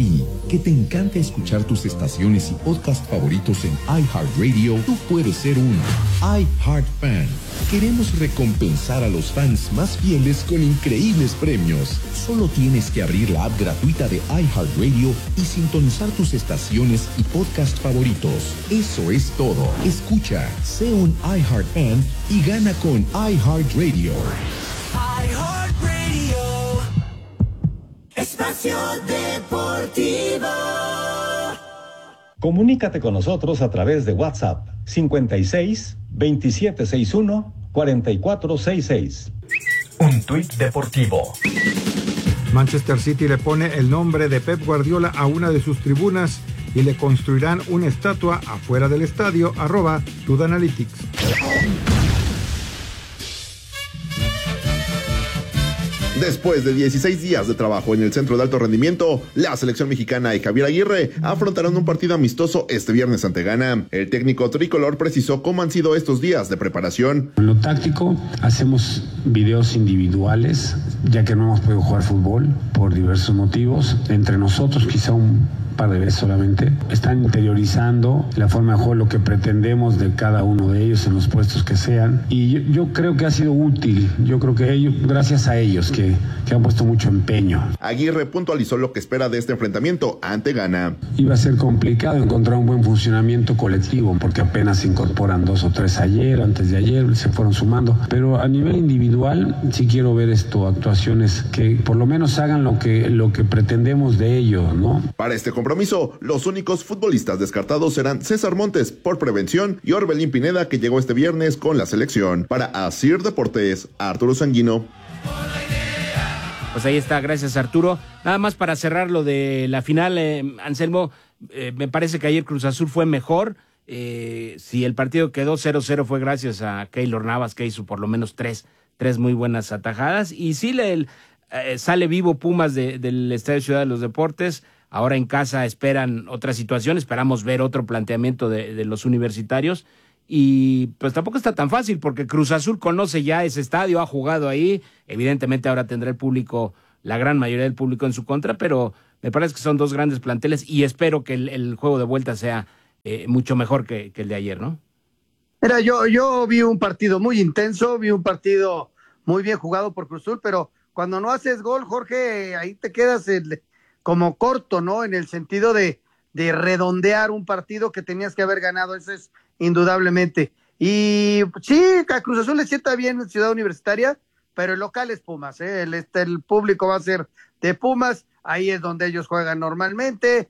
ti, que te encanta escuchar tus estaciones y podcast favoritos en iHeartRadio, tú puedes ser un iHeart Fan. Queremos recompensar a los fans más fieles con increíbles premios. Solo tienes que abrir la app gratuita de iHeartRadio y sintonizar tus estaciones y podcast favoritos. Eso es todo. Escucha, sé un iHeart Fan y gana con iHeartRadio. iHeartRadio. Espacio Deportivo. Comunícate con nosotros a través de WhatsApp 56 2761 4466. Un tuit deportivo. Manchester City le pone el nombre de Pep Guardiola a una de sus tribunas y le construirán una estatua afuera del estadio, @TudoAnalytics. Después de 16 días de trabajo en el Centro de Alto Rendimiento, la selección mexicana y Javier Aguirre afrontaron un partido amistoso este viernes ante Ghana. El técnico tricolor precisó cómo han sido estos días de preparación. En lo táctico, hacemos videos individuales, ya que no hemos podido jugar fútbol por diversos motivos. Entre nosotros, quizá un par de veces solamente, están interiorizando la forma de juego, lo que pretendemos de cada uno de ellos en los puestos que sean, y yo creo que ha sido útil. Yo creo que ellos, gracias a ellos que han puesto mucho empeño. Aguirre puntualizó lo que espera de este enfrentamiento ante Ghana. Iba a ser complicado encontrar un buen funcionamiento colectivo, porque apenas se incorporan 2 o 3 ayer, antes de ayer se fueron sumando, pero a nivel individual sí quiero ver actuaciones que por lo menos hagan lo que pretendemos de ellos, ¿no? Para este compromiso, los únicos futbolistas descartados serán César Montes por prevención y Orbelín Pineda, que llegó este viernes con la selección. Para Asir Deportes, Arturo Sanguino. Pues ahí está, gracias Arturo. Nada más para cerrar lo de la final, Anselmo, me parece que ayer Cruz Azul fue mejor. Si el partido quedó 0-0 fue gracias a Keylor Navas, que hizo por lo menos tres muy buenas atajadas. Y sí, sale vivo Pumas del Estadio Ciudad de los Deportes. Ahora en casa esperan otra situación, esperamos ver otro planteamiento de los universitarios. Y pues tampoco está tan fácil, porque Cruz Azul conoce ya ese estadio, ha jugado ahí, evidentemente ahora tendrá el público, la gran mayoría del público en su contra, pero me parece que son dos grandes planteles y espero que el juego de vuelta sea mucho mejor que el de ayer, ¿no? Mira, yo vi un partido muy intenso, vi un partido muy bien jugado por Cruz Azul, pero cuando no haces gol, Jorge, ahí te quedas como corto, ¿no? En el sentido de redondear un partido que tenías que haber ganado, eso es indudablemente. Y sí, a Cruz Azul le sienta bien en Ciudad Universitaria, pero el local es Pumas, el público va a ser de Pumas, ahí es donde ellos juegan normalmente,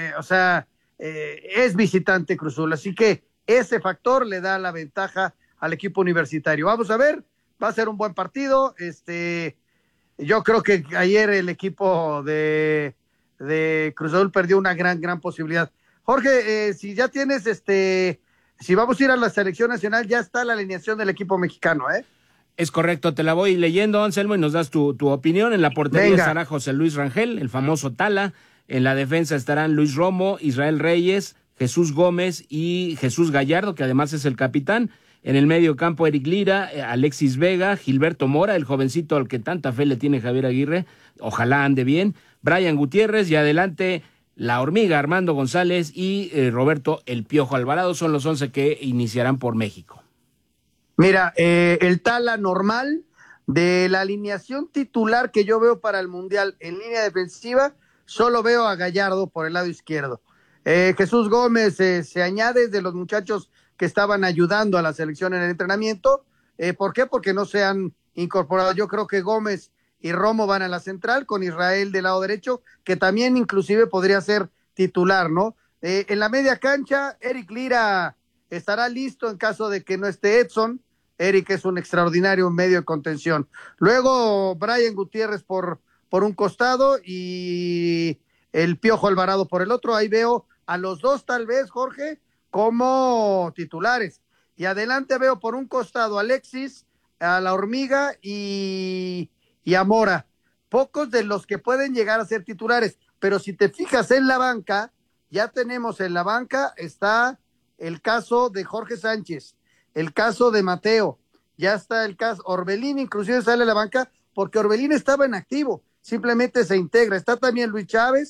es visitante Cruz Azul, así que ese factor le da la ventaja al equipo universitario. Vamos a ver, va a ser un buen partido. Yo creo que ayer el equipo de Cruz Azul perdió una gran posibilidad. Jorge, si ya tienes si vamos a ir a la selección nacional, ya está la alineación del equipo mexicano, ¿eh? Es correcto, te la voy leyendo, Anselmo, y nos das tu opinión. En la portería estará José Luis Rangel, el famoso Tala. En la defensa estarán Luis Romo, Israel Reyes, Jesús Gómez y Jesús Gallardo, que además es el capitán. En el medio campo, Eric Lira, Alexis Vega, Gilberto Mora, el jovencito al que tanta fe le tiene Javier Aguirre, ojalá ande bien, Brian Gutiérrez, y adelante la Hormiga, Armando González y Roberto El Piojo Alvarado. Son los 11 que iniciarán por México. Mira, el Tala normal de la alineación titular que yo veo para el Mundial en línea defensiva, solo veo a Gallardo por el lado izquierdo. Jesús Gómez se añade de los muchachos que estaban ayudando a la selección en el entrenamiento. ¿Por qué? Porque no se han incorporado. Yo creo que Gómez y Romo van a la central, con Israel del lado derecho, que también inclusive podría ser titular, ¿no? En la media cancha, Eric Lira estará listo en caso de que no esté Edson. Eric es un extraordinario medio de contención. Luego Brian Gutiérrez por un costado y el Piojo Alvarado por el otro. Ahí veo a los dos tal vez, Jorge, como titulares. Y adelante veo por un costado a Alexis, a la Hormiga y a Mora. Pocos de los que pueden llegar a ser titulares, pero si te fijas en la banca, ya tenemos en la banca, está el caso de Jorge Sánchez, el caso de Mateo, ya está el caso, Orbelín inclusive sale a la banca, porque Orbelín estaba en activo, simplemente se integra. Está también Luis Chávez,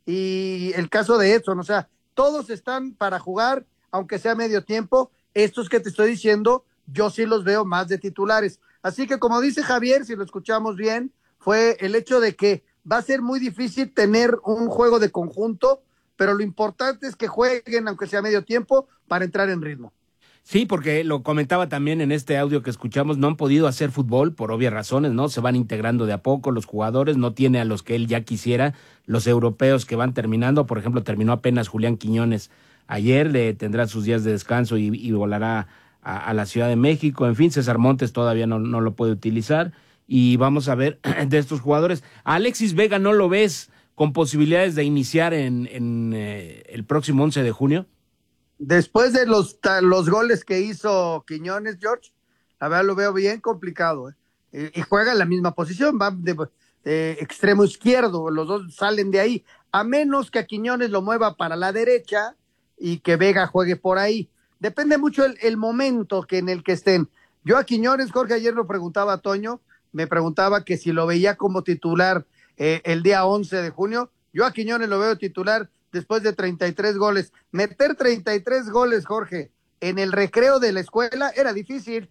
y el caso de Edson, o sea, todos están para jugar, aunque sea medio tiempo. Estos que te estoy diciendo, yo sí los veo más de titulares. Así que como dice Javier, si lo escuchamos bien, fue el hecho de que va a ser muy difícil tener un juego de conjunto, pero lo importante es que jueguen, aunque sea medio tiempo, para entrar en ritmo. Sí, porque lo comentaba también en este audio que escuchamos, no han podido hacer fútbol por obvias razones, ¿no? Se van integrando de a poco los jugadores, no tiene a los que él ya quisiera, los europeos que van terminando, por ejemplo, terminó apenas Julián Quiñones ayer, le tendrá sus días de descanso y volará a la Ciudad de México, en fin, César Montes todavía no lo puede utilizar, y vamos a ver de estos jugadores. A Alexis Vega, ¿no lo ves con posibilidades de iniciar en el próximo 11 de junio? Después de los goles que hizo Quiñones, George, la verdad lo veo bien complicado, ¿eh? Y juega en la misma posición, va de extremo izquierdo, los dos salen de ahí, a menos que a Quiñones lo mueva para la derecha y que Vega juegue por ahí. Depende mucho el momento en el que estén. Yo a Quiñones, Jorge, ayer lo preguntaba a Toño, me preguntaba que si lo veía como titular el día 11 de junio, yo a Quiñones lo veo titular después de 33 goles. Meter 33 goles, Jorge, en el recreo de la escuela era difícil.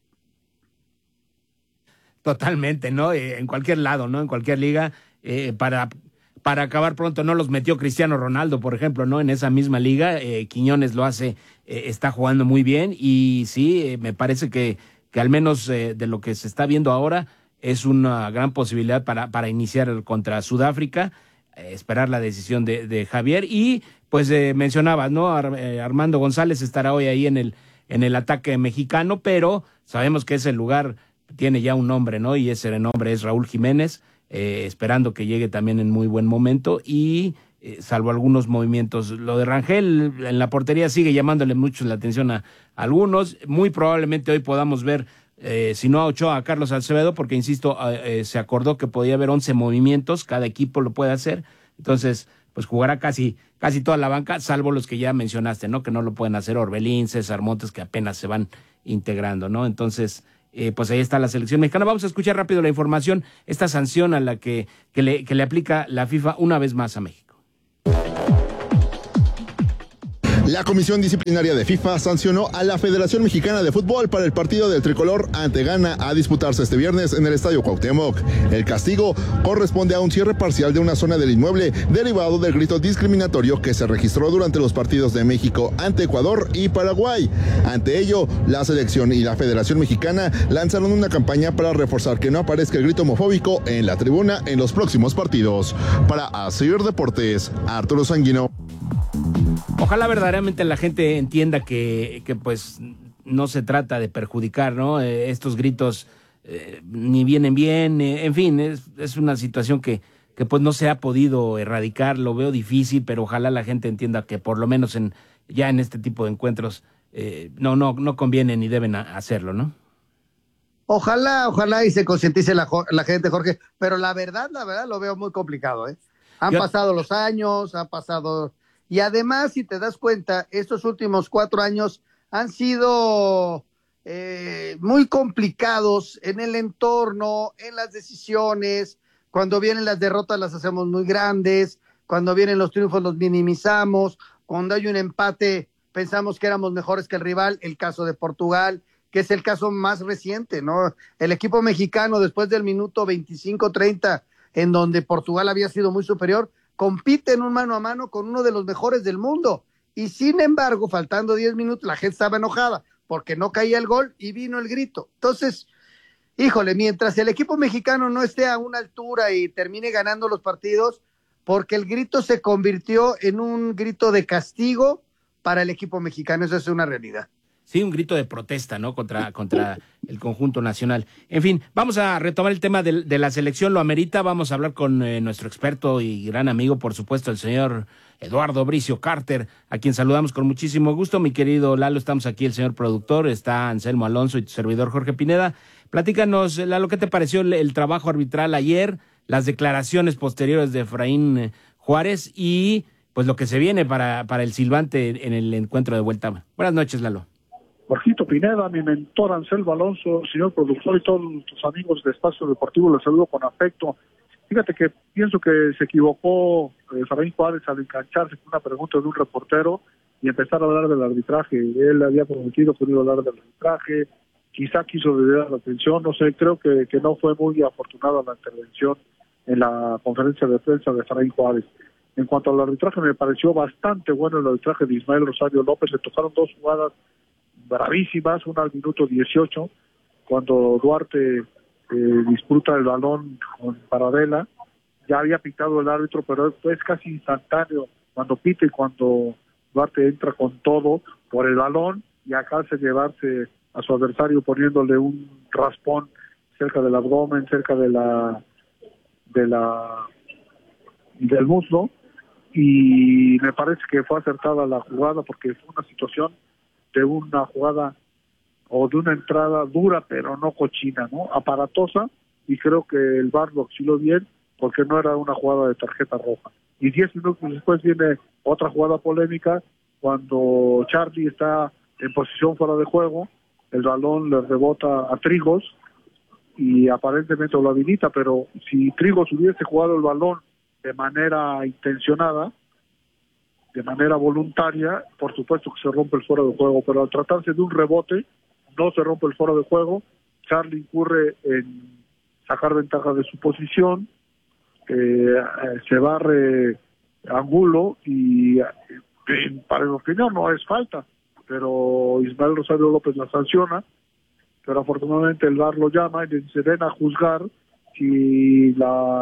Totalmente, ¿no? En cualquier lado, ¿no? En cualquier liga, para acabar pronto, ¿no? Los metió Cristiano Ronaldo, por ejemplo, ¿no? En esa misma liga, Quiñones lo hace, está jugando muy bien, y sí, me parece que al menos de lo que se está viendo ahora, es una gran posibilidad para iniciar contra Sudáfrica, esperar la decisión de Javier, y pues mencionabas, ¿no? Armando González estará hoy ahí en el ataque mexicano, pero sabemos que ese lugar tiene ya un nombre, ¿no? Y ese nombre es Raúl Jiménez, esperando que llegue también en muy buen momento, y salvo algunos movimientos, lo de Rangel en la portería sigue llamándole mucho la atención a algunos. Muy probablemente hoy podamos ver, si no a Ochoa, a Carlos Acevedo, porque insisto, se acordó que podía haber 11 movimientos, cada equipo lo puede hacer, entonces pues jugará casi toda la banca, salvo los que ya mencionaste, ¿no? Que no lo pueden hacer, Orbelín, César Montes, que apenas se van integrando, ¿no? Entonces, pues ahí está la selección mexicana. Vamos a escuchar rápido la información, esta sanción a la que le aplica la FIFA una vez más a México. La Comisión Disciplinaria de FIFA sancionó a la Federación Mexicana de Fútbol para el partido del tricolor ante Ghana a disputarse este viernes en el Estadio Cuauhtémoc. El castigo corresponde a un cierre parcial de una zona del inmueble derivado del grito discriminatorio que se registró durante los partidos de México ante Ecuador y Paraguay. Ante ello, la selección y la Federación Mexicana lanzaron una campaña para reforzar que no aparezca el grito homofóbico en la tribuna en los próximos partidos. Para Asir Deportes, Arturo Sanguino. Ojalá verdaderamente la gente entienda que pues no se trata de perjudicar, ¿no? Estos gritos ni vienen bien, en fin, es una situación que pues no se ha podido erradicar, lo veo difícil, pero ojalá la gente entienda que por lo menos ya en este tipo de encuentros no conviene ni deben hacerlo, ¿no? Ojalá y se concientice la gente, Jorge, pero la verdad lo veo muy complicado, ¿eh? Pasado los años, ha pasado. Y además, si te das cuenta, estos últimos 4 años han sido muy complicados en el entorno, en las decisiones. Cuando vienen las derrotas las hacemos muy grandes, cuando vienen los triunfos los minimizamos, cuando hay un empate pensamos que éramos mejores que el rival, el caso de Portugal, que es el caso más reciente, ¿no? El equipo mexicano, después del minuto 25-30, en donde Portugal había sido muy superior, compite en un mano a mano con uno de los mejores del mundo, y sin embargo, faltando 10 minutos, la gente estaba enojada porque no caía el gol y vino el grito. Entonces, híjole, mientras el equipo mexicano no esté a una altura y termine ganando los partidos, porque el grito se convirtió en un grito de castigo para el equipo mexicano, eso es una realidad. Sí, un grito de protesta, ¿no? Contra el conjunto nacional. En fin, vamos a retomar el tema de la selección, lo amerita. Vamos a hablar con nuestro experto y gran amigo, por supuesto, el señor Eduardo Bricio Carter, a quien saludamos con muchísimo gusto. Mi querido Lalo, estamos aquí, el señor productor, está Anselmo Alonso y tu servidor Jorge Pineda. Platícanos, Lalo, ¿qué te pareció el trabajo arbitral ayer, las declaraciones posteriores de Efraín Juárez y pues lo que se viene para el silbante en el encuentro de vuelta? Buenas noches, Lalo. Jorgito Pineda, mi mentor Anselmo Alonso, señor productor y todos nuestros amigos de Espacio Deportivo, los saludo con afecto. Fíjate que pienso que se equivocó Efraín Juárez al engancharse con una pregunta de un reportero y empezar a hablar del arbitraje. Él había prometido que no iba a hablar del arbitraje, quizá quiso desviar la atención, no sé, creo que no fue muy afortunada la intervención en la conferencia de prensa de Efraín Juárez. En cuanto al arbitraje, me pareció bastante bueno el arbitraje de Ismael Rosario López. Le tocaron dos jugadas bravísimas, una al minuto 18, cuando Duarte disputa el balón con Paradela. Ya había pitado el árbitro, pero es casi instantáneo cuando pita y cuando Duarte entra con todo por el balón y acá hace llevarse a su adversario poniéndole un raspón cerca del abdomen, cerca del muslo, y me parece que fue acertada la jugada porque fue una situación de una jugada o de una entrada dura pero no cochina, ¿no? Aparatosa, y creo que el VAR lo auxilió bien porque no era una jugada de tarjeta roja. Y 10 minutos después viene otra jugada polémica cuando Charlie está en posición fuera de juego, el balón le rebota a Trigos y aparentemente lo habilita, pero si Trigos hubiese jugado el balón de manera intencionada, de manera voluntaria, por supuesto que se rompe el fuera de juego, pero al tratarse de un rebote, no se rompe el fuera de juego. Charlie incurre en sacar ventaja de su posición, se barre Angulo y para mi opinión no es falta, pero Ismael Rosario López la sanciona, pero afortunadamente el VAR lo llama y se ven a juzgar si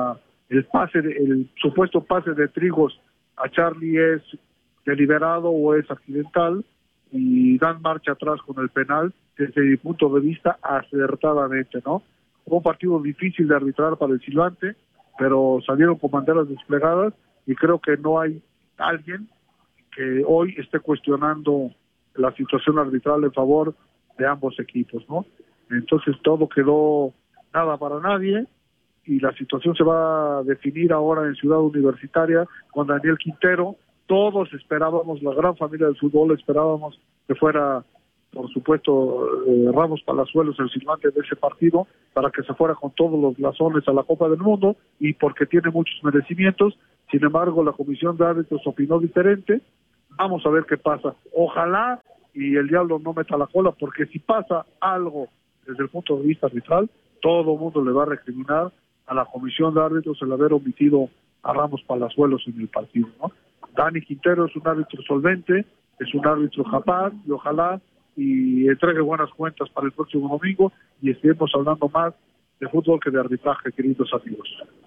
el supuesto pase de Trigos a Charlie es deliberado o es accidental, y dan marcha atrás con el penal desde mi punto de vista acertadamente, ¿no? Fue un partido difícil de arbitrar para el silbante, pero salieron con banderas desplegadas y creo que no hay alguien que hoy esté cuestionando la situación arbitral en favor de ambos equipos, ¿no? Entonces todo quedó nada para nadie y la situación se va a definir ahora en Ciudad Universitaria con Daniel Quintero. Todos esperábamos, la gran familia del fútbol esperábamos que fuera, por supuesto, Ramos Palazuelos el silbante de ese partido para que se fuera con todos los blasones a la Copa del Mundo y porque tiene muchos merecimientos. Sin embargo, la comisión de árbitros opinó diferente. Vamos a ver qué pasa. Ojalá y el diablo no meta la cola, porque si pasa algo desde el punto de vista arbitral, todo el mundo le va a recriminar a la comisión de árbitros el haber omitido a Ramos Palazuelos en el partido, ¿no? Dani Quintero es un árbitro solvente, es un árbitro capaz y ojalá y entregue buenas cuentas para el próximo domingo y estemos hablando más de fútbol que de arbitraje, queridos amigos.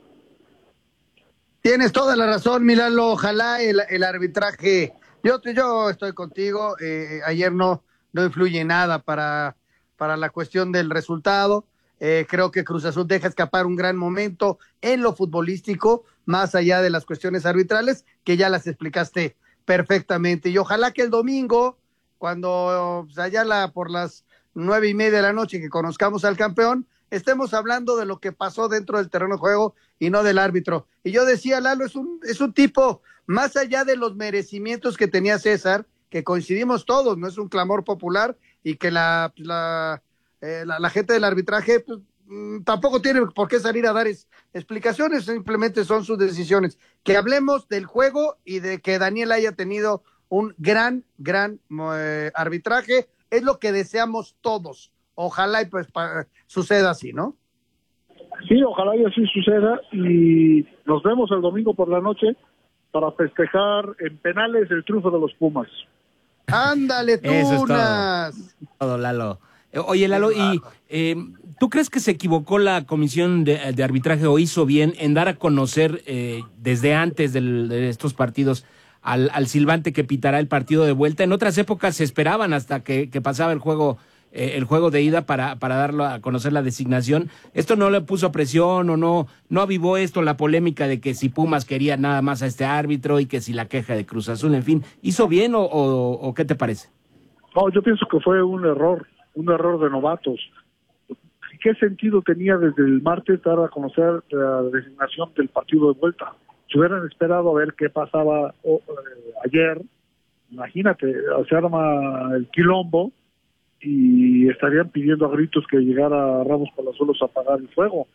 Tienes toda la razón, Milano. Ojalá el arbitraje. Yo estoy contigo. Ayer no influye nada para la cuestión del resultado. Creo que Cruz Azul deja escapar un gran momento en lo futbolístico, más allá de las cuestiones arbitrales, que ya las explicaste perfectamente. Y ojalá que el domingo, cuando allá por las 9:30 de la noche que conozcamos al campeón, estemos hablando de lo que pasó dentro del terreno de juego y no del árbitro. Y yo decía, Lalo, es un tipo, más allá de los merecimientos que tenía César, que coincidimos todos, no es un clamor popular, y que la gente del arbitraje pues, tampoco tiene por qué salir a dar explicaciones, simplemente son sus decisiones. Que hablemos del juego y de que Daniel haya tenido un gran arbitraje, es lo que deseamos todos. Ojalá y pues suceda así, ¿no? Sí, ojalá y así suceda, y nos vemos el domingo por la noche para festejar en penales el triunfo de los Pumas. ¡Ándale, Tunas! Eso es todo, Lalo. Oye, Lalo, ¿y tú crees que se equivocó la comisión de arbitraje o hizo bien en dar a conocer desde antes de estos partidos al silbante que pitará el partido de vuelta? En otras épocas se esperaban hasta que pasaba el juego de ida para darlo a conocer la designación. ¿Esto no le puso presión o no avivó esto la polémica de que si Pumas quería nada más a este árbitro y que si la queja de Cruz Azul, en fin? ¿Hizo bien o qué te parece? No, yo pienso que fue un error de novatos. ¿Qué sentido tenía desde el martes dar a conocer la designación del partido de vuelta? Si hubieran esperado a ver qué pasaba ayer, imagínate, se arma el quilombo y estarían pidiendo a gritos que llegara Ramos Palazuelos a apagar el fuego.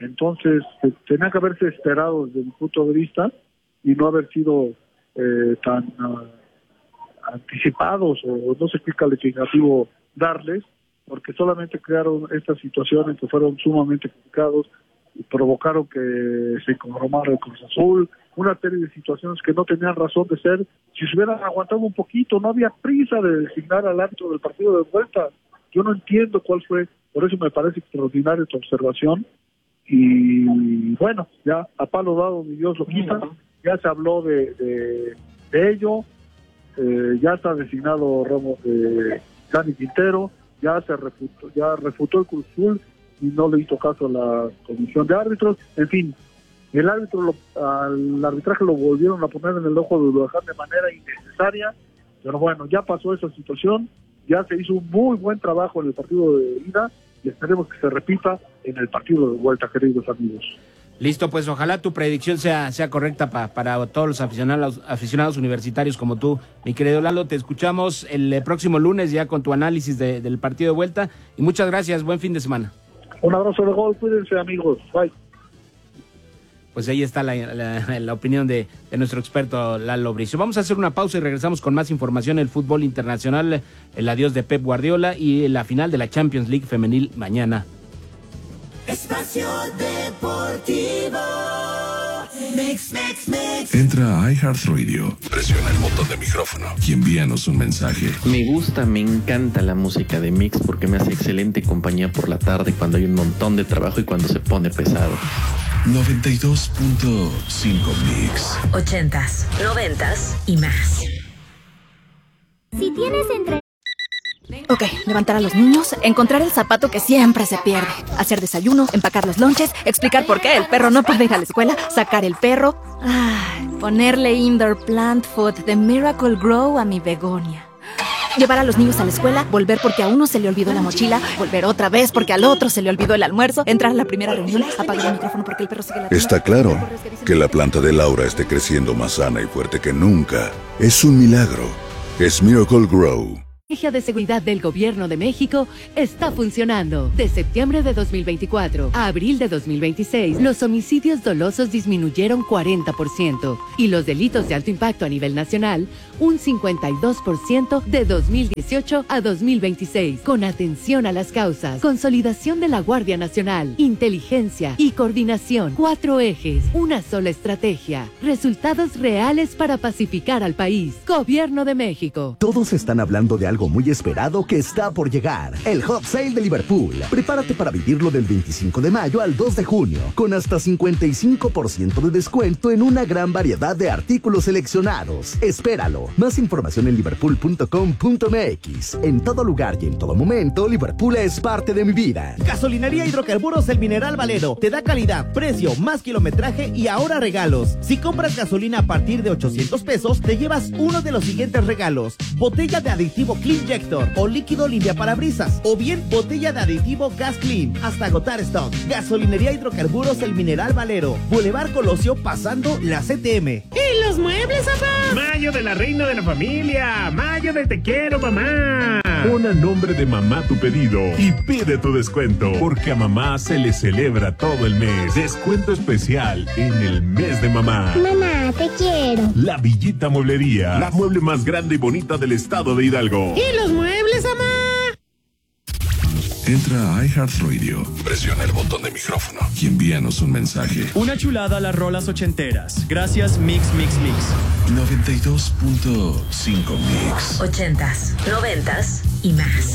Entonces, tenía que haberse esperado desde mi punto de vista y no haber sido tan anticipados, o no sé qué calificativo darles, porque solamente crearon estas situaciones que fueron sumamente complicados y provocaron que se conformara el Cruz Azul, una serie de situaciones que no tenían razón de ser. Si se hubieran aguantado un poquito, no había prisa de designar al árbitro del partido de vuelta. Yo no entiendo cuál fue, por eso me parece extraordinaria tu observación. Y bueno, ya a palo dado mi Dios lo quita, ya se habló de ello, ya está designado Dani Quintero, ya refutó el Cruz Azul y no le hizo caso a la comisión de árbitros. En fin, el árbitro al arbitraje lo volvieron a poner en el ojo del huracán de manera innecesaria, pero bueno, ya pasó esa situación, ya se hizo un muy buen trabajo en el partido de ida y esperemos que se repita en el partido de vuelta, queridos amigos. Listo, pues ojalá tu predicción sea correcta para todos los aficionados universitarios como tú, mi querido Lalo. Te escuchamos el próximo lunes ya con tu análisis del partido de vuelta y muchas gracias, buen fin de semana. Un abrazo de gol, cuídense amigos, bye. Pues ahí está la opinión de nuestro experto Lalo Bricio. Vamos a hacer una pausa y regresamos con más información del fútbol internacional, el adiós de Pep Guardiola y la final de la Champions League femenil mañana. Espacio Deportivo. Mix. Entra a iHeartRadio, presiona el botón de micrófono y envíanos un mensaje. Me encanta la música de Mix porque me hace excelente compañía por la tarde cuando hay un montón de trabajo y cuando se pone pesado. 92.5 Mix. 80s, 90s y más. Si tienes Ok, levantar a los niños, encontrar el zapato que siempre se pierde, hacer desayuno, empacar los lonches, explicar por qué el perro no puede ir a la escuela, sacar el perro, ponerle indoor plant food de Miracle Grow a mi begonia. Llevar a los niños a la escuela, volver porque a uno se le olvidó la mochila, volver otra vez porque al otro se le olvidó el almuerzo, entrar a la primera reunión, apagar el micrófono porque el perro sigue ladrando. Está claro que la planta de Laura esté creciendo más sana y fuerte que nunca. Es un milagro. Es Miracle Grow. La estrategia de seguridad del Gobierno de México está funcionando. De septiembre de 2024 a abril de 2026, los homicidios dolosos disminuyeron 40% y los delitos de alto impacto a nivel nacional un 52% de 2018 a 2026. Con atención a las causas, consolidación de la Guardia Nacional, inteligencia y coordinación. 4 ejes, una sola estrategia. Resultados reales para pacificar al país. Gobierno de México. Todos están hablando de algo muy esperado que está por llegar. El Hot Sale de Liverpool. Prepárate para vivirlo del 25 de mayo al 2 de junio, con hasta 55% de descuento en una gran variedad de artículos seleccionados. Espéralo. Más información en liverpool.com.mx. En todo lugar y en todo momento, Liverpool es parte de mi vida. Gasolinería Hidrocarburos El Mineral Valero. Te da calidad, precio, más kilometraje y ahora regalos. Si compras gasolina a partir de 800 pesos, te llevas uno de los siguientes regalos: botella de aditivo Cleanjector o líquido limpia parabrisas, o bien botella de aditivo Gas Clean, hasta agotar stock. Gasolinería Hidrocarburos El Mineral Valero, Boulevard Colosio pasando la CTM. ¿Y los muebles, papá? Mayo de la reina de la familia, mayo de te quiero, mamá. Pon a nombre de mamá tu pedido y pide tu descuento, porque a mamá se le celebra todo el mes. Descuento especial en el mes de mamá. Mamá, te quiero. La Villita Mueblería, la mueble más grande y bonita del estado de Hidalgo. ¿Y los muebles, mamá? Entra a iHeartRadio, presiona el botón de micrófono y envíanos un mensaje. Una chulada a las rolas ochenteras. Gracias, Mix. 92.5 Mix. 80s, 90s y más.